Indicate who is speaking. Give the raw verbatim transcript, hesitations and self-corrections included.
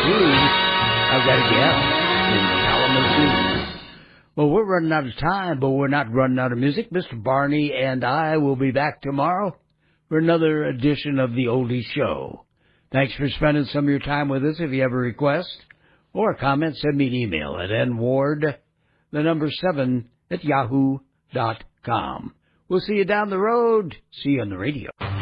Speaker 1: too. I've got a gal in Kalamazoo. Well, we're running out of time, but we're not running out of music. Mister Barney and I will be back tomorrow for another edition of the Oldie Show. Thanks for spending some of your time with us. If you have a request or a comment, send me an email at nward, the number seven, at yahoo dot com. We'll see you down the road. See you on the radio.